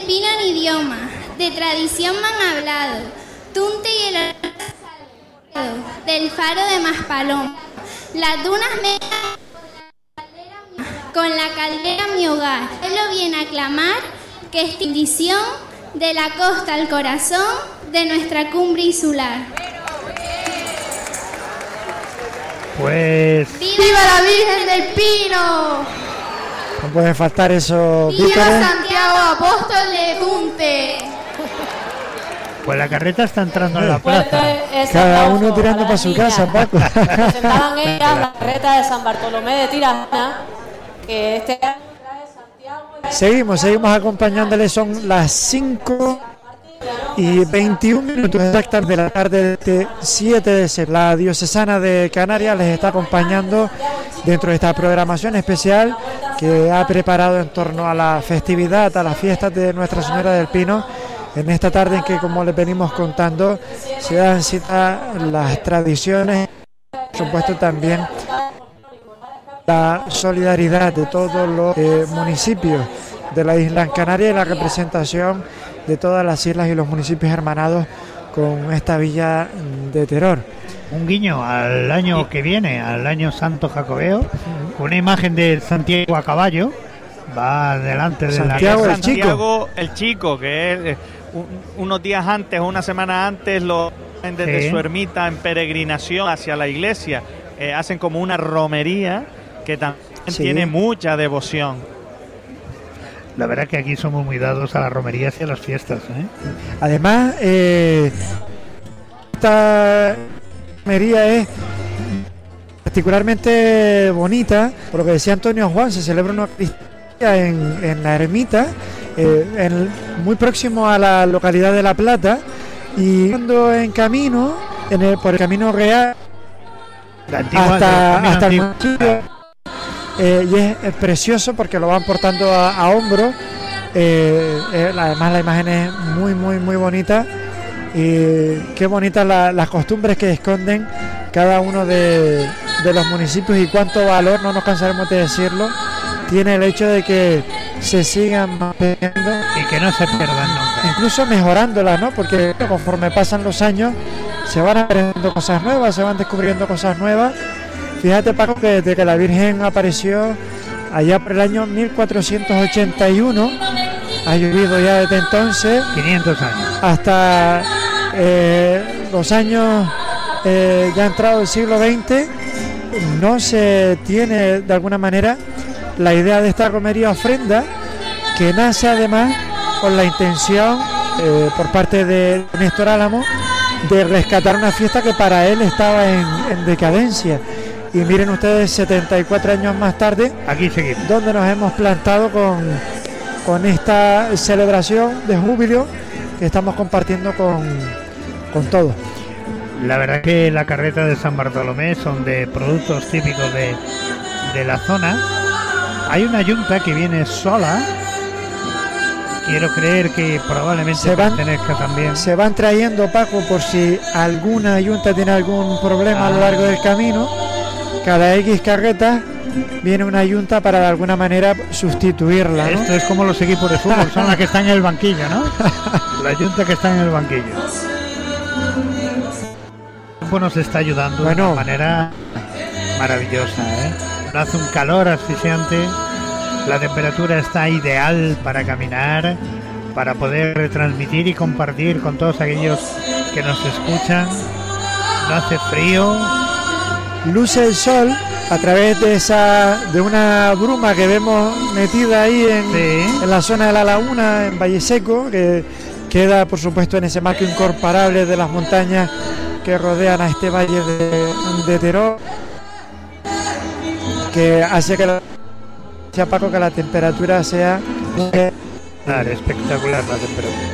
Pino en idioma, de tradición manhablado, Tunte y el del faro de Maspalón. Las dunas con la caldera mi hogar. Él lo viene a clamar que es bendición de la costa al corazón de nuestra cumbre insular. Pues... ¡Viva la Virgen del Pino! No puede faltar eso, ¡Viva vítores. Santiago, apóstol de Tunte! Pues la carreta está entrando en la plaza. Cada uno tirando para su casa, Paco. Presentaban ellas la carreta de San Bartolomé de Tirajana, que este año trae Santiago. Seguimos acompañándole, son las 5:21 exactas de la tarde de este 7 de septiembre. La diocesana de Canarias les está acompañando dentro de esta programación especial que ha preparado en torno a la festividad, a las fiestas de Nuestra Señora del Pino, en esta tarde en que, como les venimos contando, se dan cita las tradiciones, por supuesto también la solidaridad de todos los municipios de la isla Canaria y la representación de todas las islas y los municipios hermanados con esta villa de Teror. Un guiño al año que viene, al año Santo Jacobeo, con una imagen de Santiago a caballo, va delante de Santiago, la... Santiago el Chico, que es unos días antes, una semana antes, lo desde su ermita en peregrinación hacia la iglesia. Hacen como una romería que también tiene mucha devoción. La verdad que aquí somos muy dados a las romerías y a las fiestas, ¿eh? Además, esta romería es particularmente bonita, por lo que decía Antonio Juan, se celebra una Eucaristía en la ermita, muy próximo a la localidad de La Plata, y cuando en camino, por el camino real, hasta el municipio, y es precioso porque lo van portando a hombro. Además la imagen es muy bonita, y qué bonitas las costumbres que esconden cada uno de los municipios, y cuánto valor, no nos cansaremos de decirlo, tiene el hecho de que se sigan manteniendo y que no se pierdan nunca, incluso mejorándolas, ¿no? Porque conforme pasan los años se van aprendiendo cosas nuevas, se van descubriendo cosas nuevas. Fíjate, Paco, que desde que la Virgen apareció allá por el año 1481, ha llovido ya desde entonces 500 años hasta los años ya entrado el siglo XX. No se tiene de alguna manera la idea de esta romería ofrenda, que nace además con la intención por parte de Néstor Álamo de rescatar una fiesta que para él estaba en decadencia. Y miren ustedes, 74 años más tarde, aquí seguimos, donde nos hemos plantado con esta celebración de júbilo que estamos compartiendo con todos. La verdad que la carreta de San Bartolomé son de productos típicos de la zona. Hay una yunta que viene sola, quiero creer que probablemente pertenezca también. Se van trayendo, Paco, por si alguna yunta tiene algún problema a lo largo del camino. Cada X carretas viene una yunta para de alguna manera sustituirla, ¿no? Esto es como los equipos de fútbol, son las que están en el banquillo, ¿no? La yunta que está en el banquillo. El tiempo nos está ayudando de una manera maravillosa, ¿eh? Hace un calor asfixiante, la temperatura está ideal para caminar, para poder retransmitir y compartir con todos aquellos que nos escuchan. No hace frío. Luce el sol a través de una bruma que vemos metida ahí en la zona de la laguna, en Valle Seco, que queda por supuesto en ese marco incomparable de las montañas que rodean a este valle de Teror, que hace que Paco, que la temperatura sea espectacular la temperatura.